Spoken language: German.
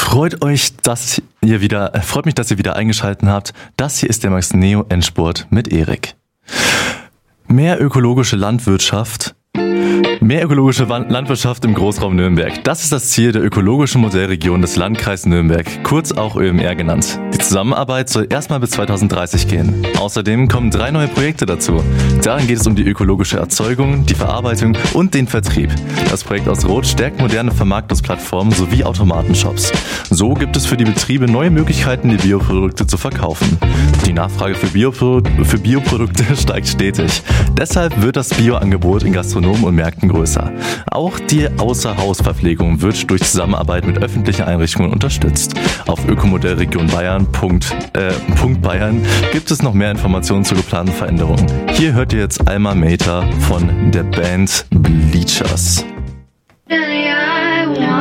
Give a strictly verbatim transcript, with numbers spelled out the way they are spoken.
Freut euch, dass ihr wieder, äh, freut mich, dass ihr wieder eingeschaltet habt. Das hier ist der Max Neo Endspurt mit Erik. Mehr ökologische Landwirtschaft. Mehr ökologische Landwirtschaft im Großraum Nürnberg. Das ist das Ziel der ökologischen Modellregion des Landkreises Nürnberg, kurz auch Ö M R genannt. Die Zusammenarbeit soll erstmal bis zweitausenddreißig gehen. Außerdem kommen drei neue Projekte dazu. Darin geht es um die ökologische Erzeugung, die Verarbeitung und den Vertrieb. Das Projekt aus Rot stärkt moderne Vermarktungsplattformen sowie Automatenshops. So gibt es für die Betriebe neue Möglichkeiten, die Bioprodukte zu verkaufen. Die Nachfrage für, Biopro- für Bioprodukte steigt stetig. Deshalb wird das Bioangebot in Gastronomen und Märkten größer. Auch die Außerhausverpflegung wird durch Zusammenarbeit mit öffentlichen Einrichtungen unterstützt. Auf ökomodellregion Bayern Punkt, äh, Punkt Bayern gibt es noch mehr Informationen zu geplanten Veränderungen. Hier hört ihr jetzt Alma Mater von der Band Bleachers. I